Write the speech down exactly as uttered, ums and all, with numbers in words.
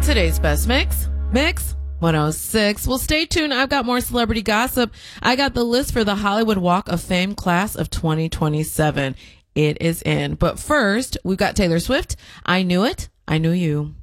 Today's best mix, Mix one oh six. Well, stay tuned. I've got more celebrity gossip. I got the list for the Hollywood Walk of Fame class of twenty twenty-seven. It is in. But first, we've got Taylor Swift. I Knew It. I Knew You.